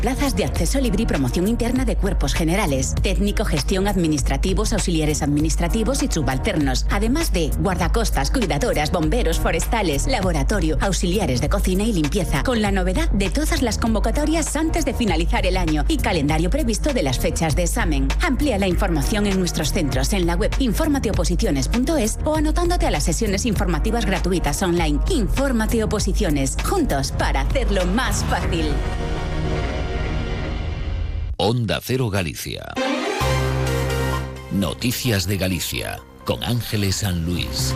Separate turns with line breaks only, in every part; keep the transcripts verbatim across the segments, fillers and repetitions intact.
Plazas de acceso libre y promoción interna de cuerpos generales, técnico, gestión, administrativos, auxiliares administrativos y subalternos, además de guardacostas, cuidadoras, bomberos, forestales, laboratorio, auxiliares de cocina y limpieza, con la novedad de todas las convocatorias antes de finalizar el año y calendario previsto de las fechas de examen. Amplía la información en nuestros centros en la web infórmate oposiciones punto es o anotándote a las sesiones informativas gratuitas online. Infórmate Oposiciones, juntos para hacerlo más fácil.
Onda Cero Galicia. Noticias de Galicia, con Ángeles San Luis.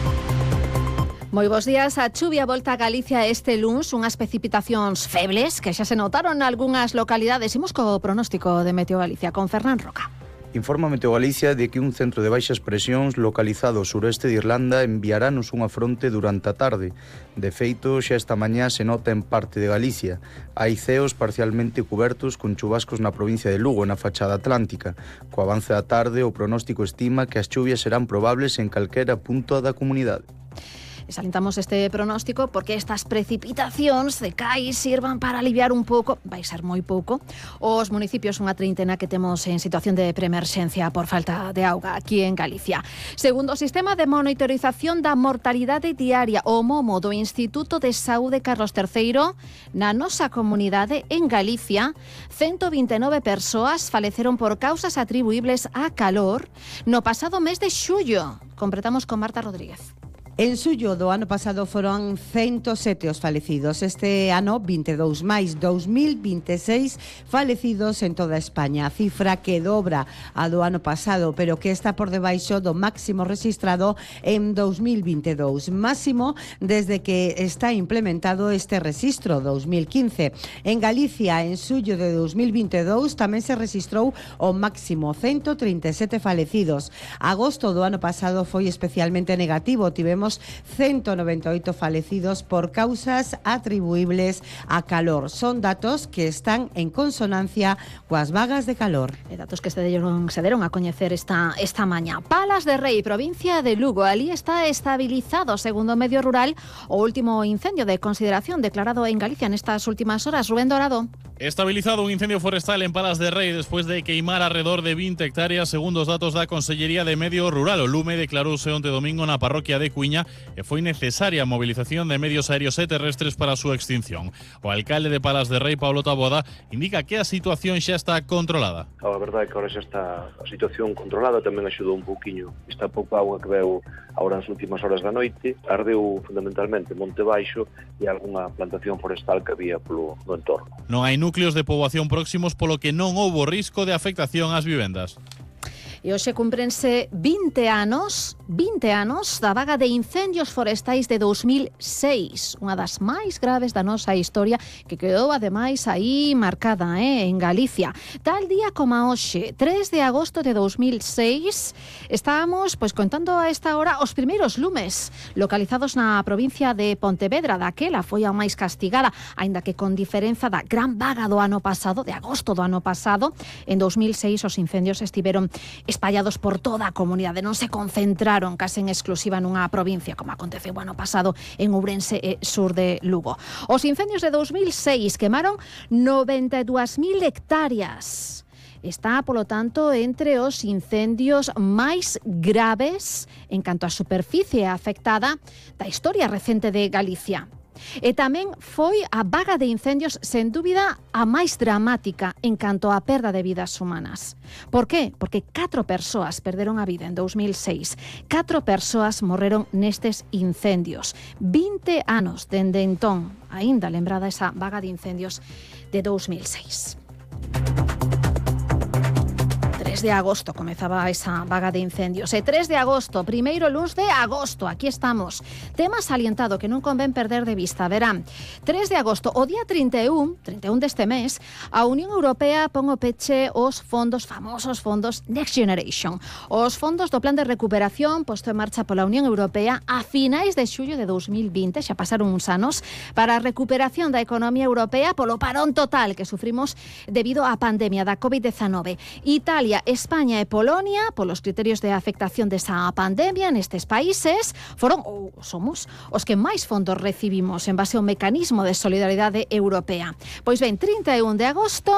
Moi bos días. A chuvia volta a Galicia este luns, unhas precipitacións febles que xa se notaron nalgunhas localidades. Imos co pronóstico de Meteo Galicia con Fernán Roca.
Informa Meteo Galicia de que un centro de baixas presións localizado ao sureste de Irlanda enviarános unha fronte durante a tarde. De feito, xa esta mañá se nota en parte de Galicia. Hai ceos parcialmente cubertos con chubascos na provincia de Lugo, na fachada atlántica. Co avance da tarde, o pronóstico estima que as chuvias serán probables en calquera punto da comunidade.
E salientamos este pronóstico porque estas precipitacións de cais sirvan para aliviar un pouco, vai ser moi pouco, os municipios, unha treintena que temos en situación de preemerxencia por falta de auga aquí en Galicia. Segundo o sistema de monitorización da mortalidade diaria, o MOMO do Instituto de Saúde Carlos terceiro, na nosa comunidade en Galicia, ciento vinte e nove persoas faleceron por causas atribuibles a calor no pasado mes de xullo. Completamos con Marta Rodríguez.
En xullo do ano pasado foron ciento sete os falecidos. Este ano, vinte e dous máis dous mil vinte e seis falecidos en toda España. Cifra que dobra a do ano pasado, pero que está por debaixo do máximo registrado en dous mil vinte e dous. Máximo desde que está implementado este rexistro, dous mil quince. En Galicia, en xullo de dous mil vinte e dous, tamén se registrou o máximo, ciento trinta e sete falecidos. Agosto do ano pasado foi especialmente negativo. Tivemos ciento noventa e oito falecidos por causas atribuibles a calor. Son datos que están en consonancia coas vagas de calor.
E datos que se deron, se deron a coñecer esta, esta mañá. Palas de Rei, provincia de Lugo. Ali está estabilizado, segundo Medio Rural, o último incendio de consideración declarado en Galicia nestas últimas horas. Rubén Dorado.
Estabilizado un incendio forestal en Palas de Rei despois de queimar alrededor de vinte hectáreas, segundo os datos da Consellería de Medio Rural. O lume declarouse onte domingo na parroquia de Cuiña e foi necesaria a movilización de medios aéreos e terrestres para a súa extinción. O alcalde de Palas de Rei, Pablo Taboada, indica que a situación xa está controlada.
A verdade é que agora xa está a situación controlada, tamén axudou un pouquiño esta pouca auga que veu agora nas últimas horas da noite. Ardeu fundamentalmente Monte Baixo e algunha plantación forestal que había polo no entorno.
Non hai núcleos de poboación próximos, polo que non houbo risco de afectación ás vivendas.
E hoxe cumprense vinte anos, vinte anos da vaga de incendios forestais de dous mil seis, unha das máis graves da nosa historia, que quedou ademais aí marcada eh, en Galicia. Tal día como hoxe, tres de agosto de dous mil seis, estábamos pois contando a esta hora os primeiros lumes localizados na provincia de Pontevedra. Daquela foi a máis castigada, aínda que con diferenza da gran vaga do ano pasado, de agosto do ano pasado. En dous mil seis os incendios estiveron espallados por toda a comunidade, non se concentraron case en exclusiva nunha provincia, como aconteceu o ano pasado en Ourense e sur de Lugo. Os incendios de dous mil seis quemaron noventa e dúas mil hectáreas. Está, polo tanto, entre os incendios máis graves en canto a superficie afectada da historia recente de Galicia. E tamén foi a vaga de incendios, sen dúbida, a máis dramática en canto á perda de vidas humanas. Por qué? Porque catro persoas perderon a vida en dous mil seis. Catro persoas morreron nestes incendios. vinte anos dende entón, aínda lembrada esa vaga de incendios de dous mil seis. tres de agosto comezaba esa vaga de incendios. E tres de agosto, primeiro luns de agosto, aquí estamos. Tema salientado que non convén perder de vista. Verán, tres de agosto, o día trinta e un, trinta e un deste mes, a Unión Europea pon o peche os fondos, famosos fondos Next Generation. Os fondos do plan de recuperación posto en marcha pola Unión Europea a finais de xullo de dous mil vinte, xa pasaron uns anos, para a recuperación da economía europea polo parón total que sufrimos debido á pandemia da covid dezanove. Italia, España e Polonia, polos criterios de afectación desa pandemia nestes países, foron ou somos os que máis fondos recibimos en base ao mecanismo de solidaridade europea. Pois ben, trinta e un de agosto